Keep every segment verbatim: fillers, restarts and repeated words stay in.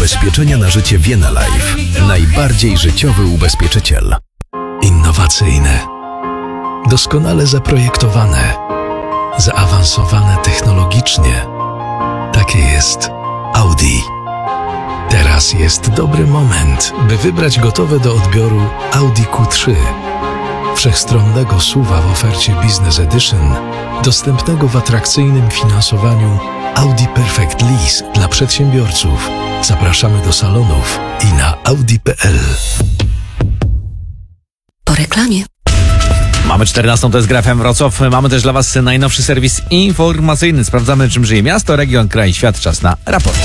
Ubezpieczenia na życie Vienna Life. Najbardziej życiowy ubezpieczyciel. Innowacyjne, doskonale zaprojektowane, zaawansowane technologicznie. Takie jest Audi. Teraz jest dobry moment, by wybrać gotowe do odbioru Audi Q trzy. Wszechstronnego S U V-a w ofercie Business Edition, dostępnego w atrakcyjnym finansowaniu Audi Perfect Lease dla przedsiębiorców. Zapraszamy do salonów i na audi kropka p l. Po reklamie. Mamy czternastą, to jest Gra F M Wrocław. Mamy też dla Was najnowszy serwis informacyjny. Sprawdzamy, czym żyje miasto, region, kraj, świat. Czas na raport.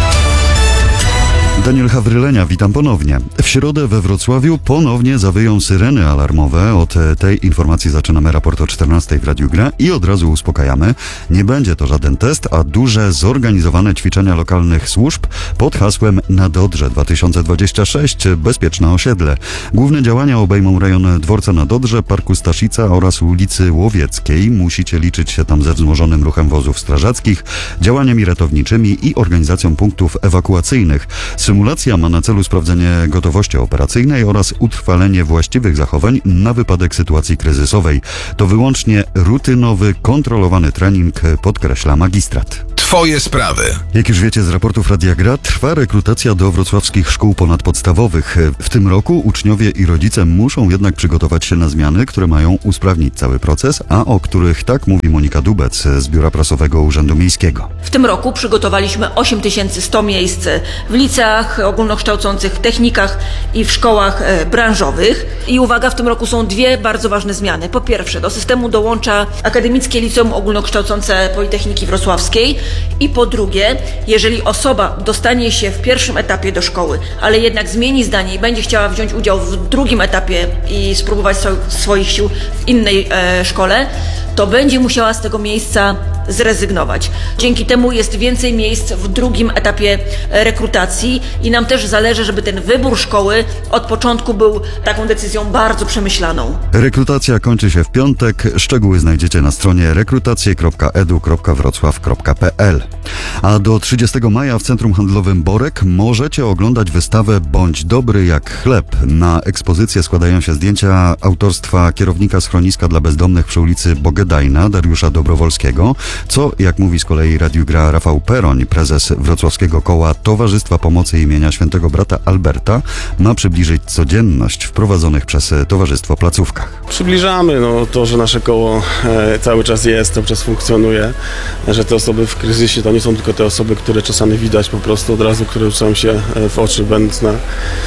Daniel Hawrylenia, witam ponownie. W środę we Wrocławiu ponownie zawyją syreny alarmowe. Od tej informacji zaczynamy raport o czternastej w Radiu Gra i od razu uspokajamy. Nie będzie to żaden test, a duże, zorganizowane ćwiczenia lokalnych służb pod hasłem Na Dodrze dwa tysiące dwadzieścia sześć Bezpieczne osiedle. Główne działania obejmą rejon dworca na Dodrze, Parku Staszica oraz ulicy Łowieckiej. Musicie liczyć się tam ze wzmożonym ruchem wozów strażackich, działaniami ratowniczymi i organizacją punktów ewakuacyjnych. Symulacja ma na celu sprawdzenie gotowości operacyjnej oraz utrwalenie właściwych zachowań na wypadek sytuacji kryzysowej. To wyłącznie rutynowy, kontrolowany trening, podkreśla magistrat. Twoje sprawy. Jak już wiecie z raportów Radia Gra, trwa rekrutacja do wrocławskich szkół ponadpodstawowych. W tym roku uczniowie i rodzice muszą jednak przygotować się na zmiany, które mają usprawnić cały proces, a o których tak mówi Monika Dubec z Biura Prasowego Urzędu Miejskiego. W tym roku przygotowaliśmy osiem tysięcy sto miejsc w liceach ogólnokształcących, w technikach i w szkołach e, branżowych. I uwaga, w tym roku są dwie bardzo ważne zmiany. Po pierwsze, do systemu dołącza Akademickie Liceum Ogólnokształcące Politechniki Wrocławskiej. I po drugie, jeżeli osoba dostanie się w pierwszym etapie do szkoły, ale jednak zmieni zdanie i będzie chciała wziąć udział w drugim etapie i spróbować so, swoich sił w innej e, szkole, to będzie musiała z tego miejsca zrezygnować. Dzięki temu jest więcej miejsc w drugim etapie rekrutacji i nam też zależy, żeby ten wybór szkoły od początku był taką decyzją bardzo przemyślaną. Rekrutacja kończy się w piątek. Szczegóły znajdziecie na stronie rekrutacje kropka edu kropka wrocław kropka p l. A do trzydziestego maja w Centrum Handlowym Borek możecie oglądać wystawę Bądź dobry jak chleb. Na ekspozycję składają się zdjęcia autorstwa kierownika schroniska dla bezdomnych przy ulicy Bogedajna, Dariusza Dobrowolskiego, co, jak mówi z kolei Radiu Gra Rafał Peroń, prezes wrocławskiego koła Towarzystwa Pomocy imienia Świętego Brata Alberta, ma przybliżyć codzienność w prowadzonych przez towarzystwo placówkach. Przybliżamy no, to, że nasze koło e, cały czas jest, cały czas funkcjonuje, że te osoby w kryzysie to nie są tylko te osoby, które czasami widać po prostu od razu, które rzucają się w oczy, będąc na,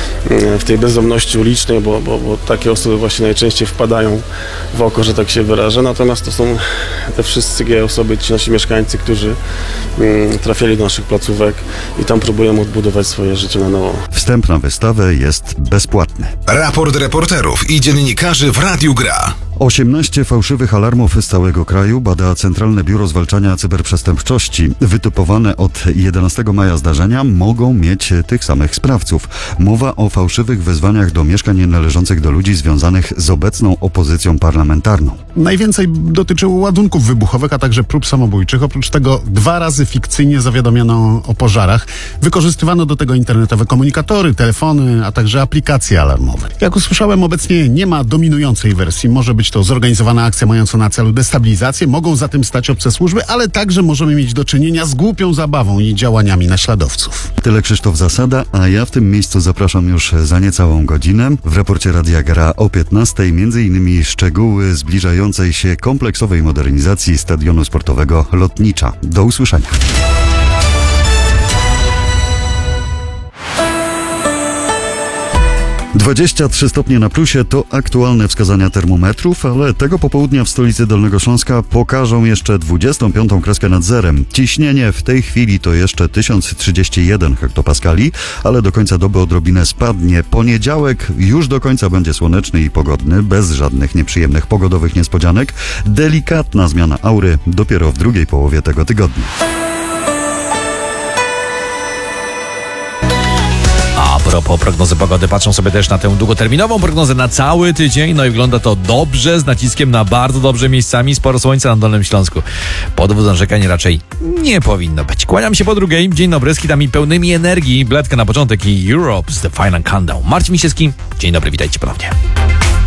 w tej bezdomności ulicznej, bo, bo, bo takie osoby właśnie najczęściej wpadają w oko, że tak się wyrażę. Natomiast to są te wszystkie osoby, ci nasi mieszkańcy, którzy mm, trafiali do naszych placówek i tam próbują odbudować swoje życie na nowo. Wstęp na wystawę jest bezpłatny. Raport reporterów i dziennikarzy w Radiu Gra. osiemnaście fałszywych alarmów z całego kraju bada Centralne Biuro Zwalczania Cyberprzestępczości. Wytypowane od jedenastego maja zdarzenia mogą mieć tych samych sprawców. Mowa o fałszywych wezwaniach do mieszkań należących do ludzi związanych z obecną opozycją parlamentarną. Najwięcej dotyczyło ładunków wybuchowych, a także prób samobójczych. Oprócz tego dwa razy fikcyjnie zawiadomiono o pożarach. Wykorzystywano do tego internetowe komunikatory, telefony, a także aplikacje alarmowe. Jak usłyszałem, obecnie nie ma dominującej wersji. Może być to zorganizowana akcja mająca na celu destabilizację. Mogą za tym stać obce służby, ale także możemy mieć do czynienia z głupią zabawą i działaniami naśladowców. Tyle Krzysztof Zasada, a ja w tym miejscu zapraszam już za niecałą godzinę. W raporcie Radia Gra o piętnastej między innymi szczegóły zbliżającej się kompleksowej modernizacji stadionu sportowego Lotnicza. Do usłyszenia. dwadzieścia trzy stopnie na plusie to aktualne wskazania termometrów, ale tego popołudnia w stolicy Dolnego Śląska pokażą jeszcze dwudziestą piątą kreskę nad zerem. Ciśnienie w tej chwili to jeszcze tysiąc trzydzieści jeden hektopaskali, ale do końca doby odrobinę spadnie. Poniedziałek już do końca będzie słoneczny i pogodny, bez żadnych nieprzyjemnych pogodowych niespodzianek. Delikatna zmiana aury dopiero w drugiej połowie tego tygodnia. propos prognozy pogody, patrzą sobie też na tę długoterminową prognozę na cały tydzień, no i wygląda to dobrze, z naciskiem na bardzo dobrze miejscami, sporo słońca na Dolnym Śląsku. Powodów do narzekania raczej nie powinno być. Kłaniam się po drugiej, dzień dobry, z hitami pełnymi energii, Bledka na początek i Europe's The Final Countdown. Marcin Misiewski, dzień dobry, witajcie ponownie.